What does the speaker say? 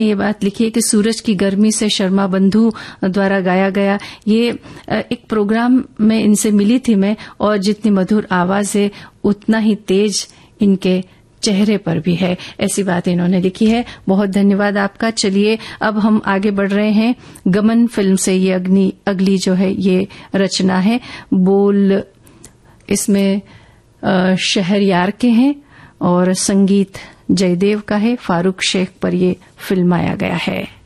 ये बात लिखी है कि सूरज की गर्मी से शर्मा बंधु द्वारा गाया गया ये एक प्रोग्राम में इनसे मिली थी मैं, और जितनी मधुर आवाज है उतना ही तेज इनके चेहरे पर भी है। ऐसी बात इन्होंने लिखी है। बहुत धन्यवाद आपका। चलिए अब हम आगे बढ़ रहे हैं। गमन फिल्म से ये अगली जो है ये रचना है। बोल इसमें शहरयार के हैं और संगीत जयदेव का है। फारूक शेख पर ये फिल्माया गया है।